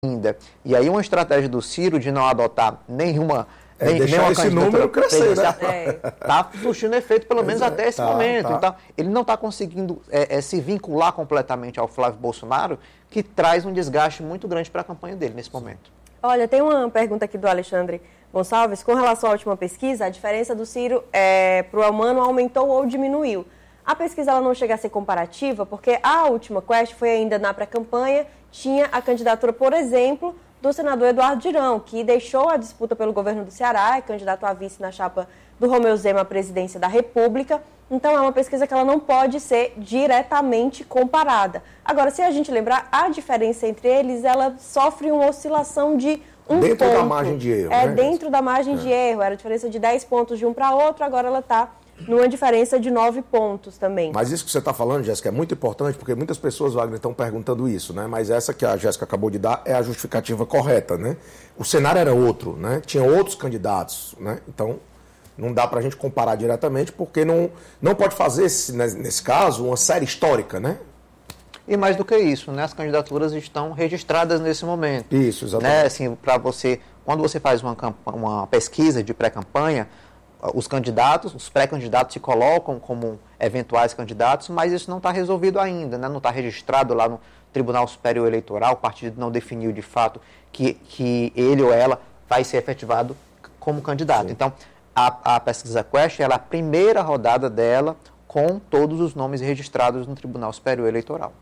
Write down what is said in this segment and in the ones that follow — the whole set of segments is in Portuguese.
ainda. E aí uma estratégia do Ciro de não adotar nenhuma deixar esse número crescer, né? Está surtindo efeito, pelo menos até esse momento. Tá. Então, ele não está conseguindo se vincular completamente ao Flávio Bolsonaro, que traz um desgaste muito grande para a campanha dele nesse momento. Olha, tem uma pergunta aqui do Alexandre Gonçalves. Com relação à última pesquisa, a diferença do Ciro para o Elmano aumentou ou diminuiu? A pesquisa ela não chega a ser comparativa, porque a última Quest foi ainda na pré-campanha, tinha a candidatura, por exemplo, do senador Eduardo Girão, que deixou a disputa pelo governo do Ceará, é candidato a vice na chapa do Romeu Zema à presidência da República. Então, é uma pesquisa que ela não pode ser diretamente comparada. Agora, se a gente lembrar, a diferença entre eles, ela sofre uma oscilação de um ponto. Dentro da margem de erro. Dentro da margem de erro. Era a diferença de 10 pontos de um para outro, agora ela está numa diferença de 9 pontos também. Mas isso que você está falando, Jéssica, é muito importante, porque muitas pessoas, Wagner, estão perguntando isso, né? Mas essa que a Jéssica acabou de dar é a justificativa correta, né? O cenário era outro, né? Tinha outros candidatos, né? Então, não dá para a gente comparar diretamente, porque não pode fazer, nesse caso, uma série histórica, né? E mais do que isso, né? As candidaturas estão registradas nesse momento. Isso, exatamente. Né? Assim, quando você faz uma pesquisa de pré-campanha, os pré-candidatos se colocam como eventuais candidatos, mas isso não está resolvido ainda, né? Não está registrado lá no Tribunal Superior Eleitoral, o partido não definiu de fato que ele ou ela vai ser efetivado como candidato. Sim. Então, a pesquisa Quest é a primeira rodada dela com todos os nomes registrados no Tribunal Superior Eleitoral.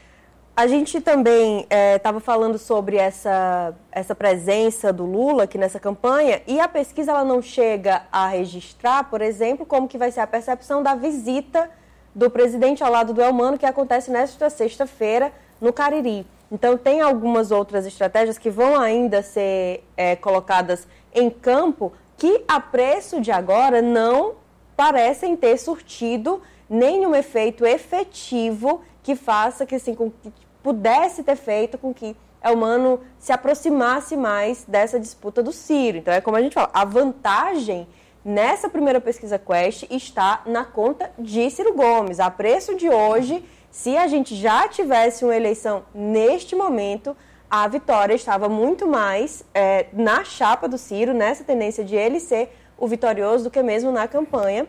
A gente também estava falando sobre essa presença do Lula aqui nessa campanha, e a pesquisa ela não chega a registrar, por exemplo, como que vai ser a percepção da visita do presidente ao lado do Elmano, que acontece nesta sexta-feira no Cariri. Então, tem algumas outras estratégias que vão ainda ser colocadas em campo, que a preço de agora não parecem ter surtido nenhum efeito efetivo que faça que, assim, que pudesse ter feito com que Elmano se aproximasse mais dessa disputa do Ciro. Então, é como a gente fala, a vantagem nessa primeira pesquisa Quest está na conta de Ciro Gomes. A preço de hoje, se a gente já tivesse uma eleição neste momento, a vitória estava muito mais na chapa do Ciro, nessa tendência de ele ser o vitorioso, do que mesmo na campanha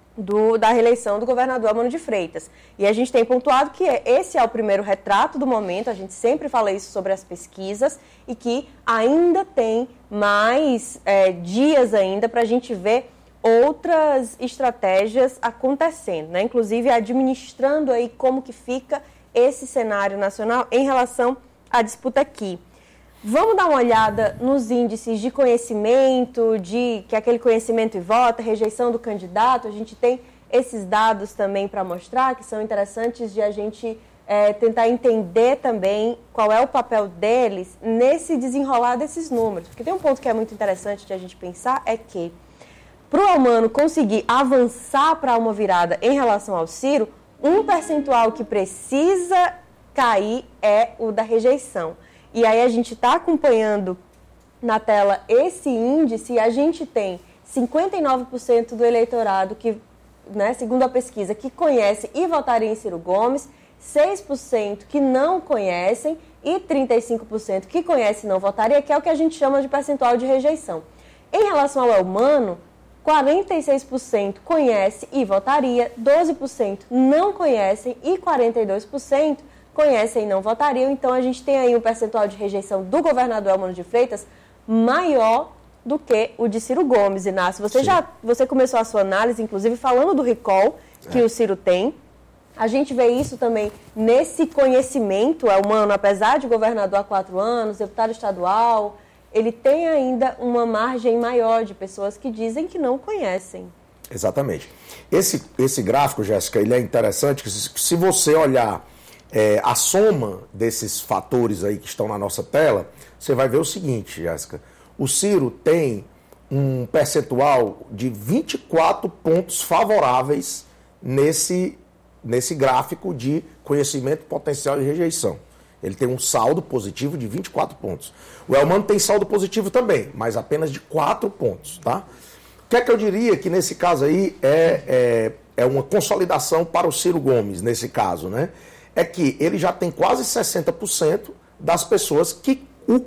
da reeleição do governador Elmano de Freitas. E a gente tem pontuado que esse é o primeiro retrato do momento, a gente sempre fala isso sobre as pesquisas, e que ainda tem mais dias ainda para a gente ver outras estratégias acontecendo, né? Inclusive administrando aí como que fica esse cenário nacional em relação à disputa aqui. Vamos dar uma olhada nos índices de conhecimento, que é aquele conhecimento e voto, rejeição do candidato. A gente tem esses dados também para mostrar, que são interessantes de a gente tentar entender também qual é o papel deles nesse desenrolar desses números. Porque tem um ponto que é muito interessante de a gente pensar, é que para o Elmano conseguir avançar para uma virada em relação ao Ciro, um percentual que precisa cair é o da rejeição. E aí a gente está acompanhando na tela esse índice, e a gente tem 59% do eleitorado que, né, segundo a pesquisa, que conhece e votaria em Ciro Gomes, 6% que não conhecem e 35% que conhece e não votaria, que é o que a gente chama de percentual de rejeição. Em relação ao Elmano, 46% conhece e votaria, 12% não conhecem e 42% conhecem e não votariam. Então, a gente tem aí um percentual de rejeição do governador Elmano de Freitas maior do que o de Ciro Gomes. Inácio, você começou a sua análise, inclusive, falando do recall que o Ciro tem. A gente vê isso também nesse conhecimento Elmano, apesar de governador há 4 anos, deputado estadual, ele tem ainda uma margem maior de pessoas que dizem que não conhecem. Exatamente. Esse gráfico, Jéssica, ele é interessante, que se você olhar a soma desses fatores aí que estão na nossa tela, você vai ver o seguinte, Jéssica. O Ciro tem um percentual de 24 pontos favoráveis nesse gráfico de conhecimento, potencial e rejeição. Ele tem um saldo positivo de 24 pontos. O Elmano tem saldo positivo também, mas apenas de 4 pontos, tá? O que é que eu diria que nesse caso aí é uma consolidação para o Ciro Gomes, nesse caso, né? É que ele já tem quase 60% das pessoas que